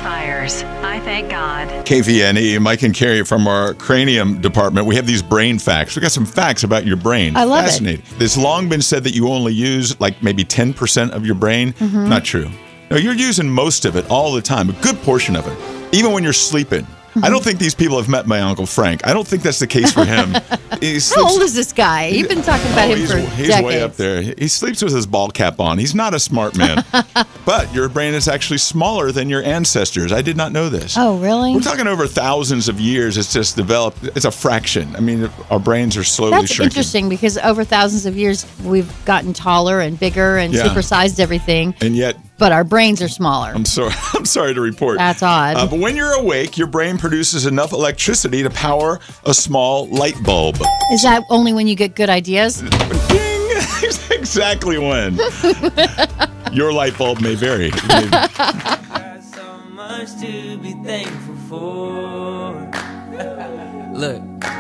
expires. I thank God. KVNE, Mike and Carrie from our cranium department. We have these brain facts. We got some facts about your brain. I love it. Fascinating. It's long been said that you only use like maybe 10% of your brain. Not true. No, you're using most of it all the time, a good portion of it, even when you're sleeping. I don't think these people have met my Uncle Frank. I don't think that's the case for him. How old is this guy? You've been talking about him for He's decades. way up there. He sleeps with his ball cap on. He's not a smart man. But your brain is actually smaller than your ancestors. I did not know this. Oh, really? We're talking over thousands of years. It's just developed. It's a fraction. I mean, our brains are slowly That's shrinking. interesting because over thousands of years, we've gotten taller and bigger and Yeah. supersized everything. And yet, But our brains are smaller. I'm sorry to report. That's odd. But when you're awake, your brain produces enough electricity to power a small light bulb. Is that only when you get good ideas? Ding! Exactly when. Your light bulb may vary. Got so much to be thankful for. Look.